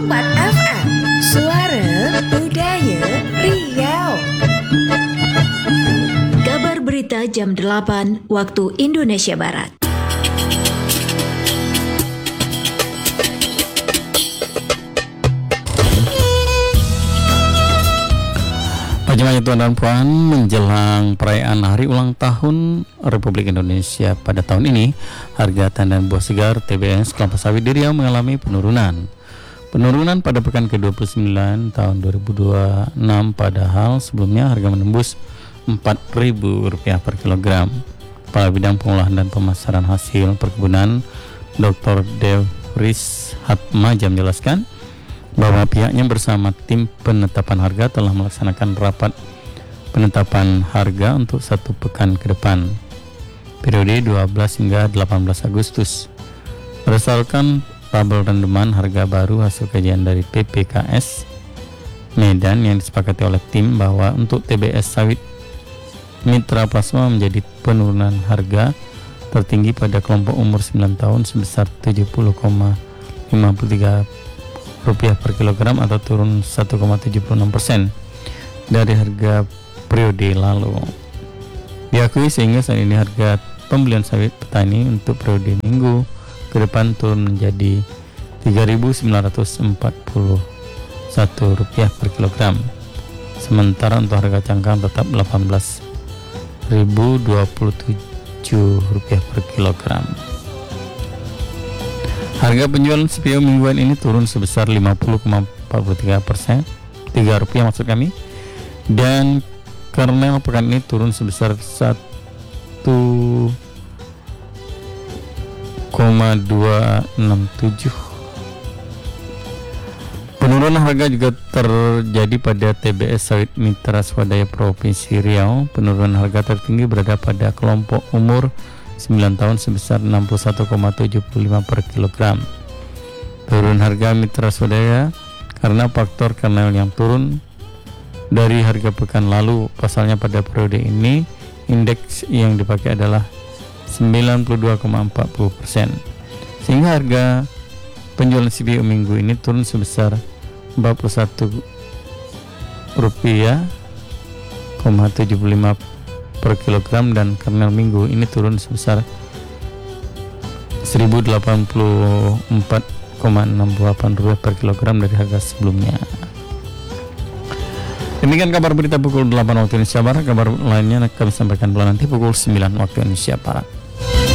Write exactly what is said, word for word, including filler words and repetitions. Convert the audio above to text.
empat F M, Suara Budaya Riau. Kabar berita jam delapan waktu Indonesia Barat. Pagi Tuan dan Puan, menjelang perayaan hari ulang tahun Republik Indonesia pada tahun ini, harga tandan buah segar T B S kelapa sawit di Riau mengalami penurunan. Penurunan pada pekan ke dua puluh sembilan tahun dua ribu dua puluh enam, padahal sebelumnya harga menembus empat ribu rupiah per kilogram. Kepala Bidang Pengolahan dan Pemasaran Hasil Perkebunan Doktor Devris Hatmaja menjelaskan bahwa pihaknya bersama tim penetapan harga telah melaksanakan rapat penetapan harga untuk satu pekan ke depan, periode dua belas hingga delapan belas Agustus. Berdasarkan tabel rendeman harga baru hasil kajian dari P P K S Medan yang disepakati oleh tim, bahwa untuk T B S sawit Mitra Plasma menjadi penurunan harga tertinggi pada kelompok umur sembilan tahun sebesar tujuh puluh koma lima tiga rupiah per kilogram atau turun satu koma tujuh enam persen dari harga periode lalu. Diakui sehingga saat ini harga pembelian sawit petani untuk periode minggu ke depan turun menjadi tiga ribu sembilan ratus empat puluh satu rupiah per kilogram. Sementara untuk harga cangkang tetap delapan belas ribu dua puluh tujuh rupiah per kilogram. Harga penjualan C P O mingguan ini turun sebesar lima puluh koma empat tiga persen, tiga rupiah maksud kami. Dan kernel pekan ini turun sebesar satu koma dua enam tujuh. Penurunan harga juga terjadi pada T B S sawit Mitra Swadaya Provinsi Riau. Penurunan harga tertinggi berada pada kelompok umur sembilan tahun sebesar enam puluh satu koma tujuh lima per kilogram. Turun harga Mitra Swadaya karena faktor kernel yang turun dari harga pekan lalu. Pasalnya pada periode ini indeks yang dipakai adalah sembilan puluh dua koma empat puluh persen, sehingga harga penjualan C P O minggu ini turun sebesar empat puluh satu rupiah koma tujuh lima per kilogram, dan kernel minggu ini turun sebesar seribu delapan puluh empat koma enam delapan rupiah per kilogram dari harga sebelumnya. Demikian kabar berita pukul delapan waktu Indonesia Barat. Kabar lainnya kami sampaikan bulan nanti pukul sembilan waktu Indonesia Barat.